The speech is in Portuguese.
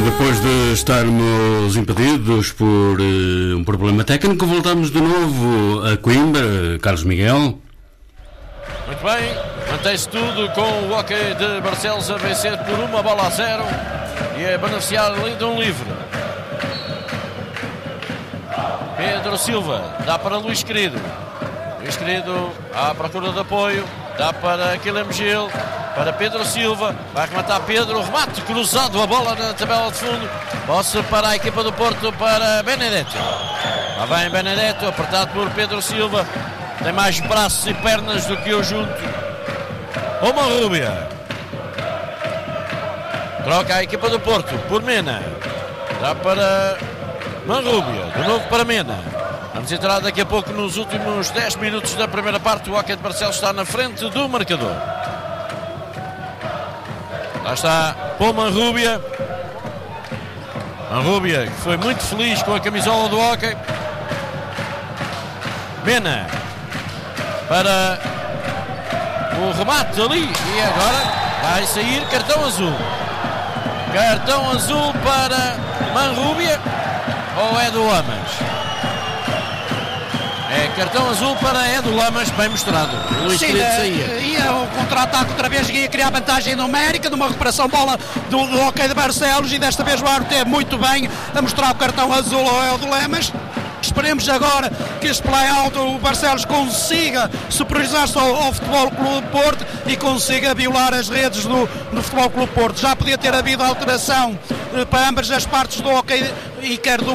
Depois de estarmos impedidos por um problema técnico, voltamos de novo a Coimbra. Carlos Miguel. Muito bem, mantém-se tudo com o Hockey de Barcelos a vencer por 1-0 e a beneficiar ali de um livre. Pedro Silva, dá para Luís Querido. Luís Querido à procura de apoio, dá para Guilherme Gil, para Pedro Silva, vai rematar Pedro, remate cruzado, a bola na tabela de fundo, posse para a equipa do Porto, para Benedetto. Lá vem Benedetto, apertado por Pedro Silva, tem mais braços e pernas do que eu junto. Uma Rúbia. Troca a equipa do Porto por Mena, dá para Manrúbia, de novo para Mena. Vamos entrar daqui a pouco nos últimos 10 minutos da primeira parte. O Hockey de Barcelos está na frente do marcador. Lá está Paul Manrúbia. Manrúbia, que foi muito feliz com a camisola do Hockey. Mena para o remate ali. E agora vai sair cartão azul. Cartão azul para Manrúbia. Ou é do Lamas? É cartão azul para Edu Lamas, bem mostrado. O Luís Querido saía. Ia o contra-ataque outra vez, ia criar vantagem numérica numa recuperação bola do Hockey de Barcelos, e desta vez o árbitro teve muito bem a mostrar o cartão azul ao Edu Lamas. Esperemos agora que este play-out o Barcelos consiga superiorizar-se ao Futebol Clube Porto e consiga violar as redes do Futebol Clube Porto. Já podia ter havido alteração para ambas as partes do Hockey, e quer do